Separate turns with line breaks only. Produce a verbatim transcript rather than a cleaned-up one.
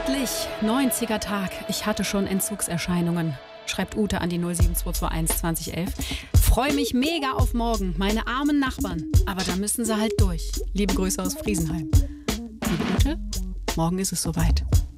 Endlich, neunziger Tag. Ich hatte schon Entzugserscheinungen, schreibt Ute an die null sieben zwei zwei eins zwanzig elf. Freue mich mega auf morgen, meine armen Nachbarn. Aber da müssen sie halt durch. Liebe Grüße aus Friesenheim. Liebe Ute, morgen ist es soweit.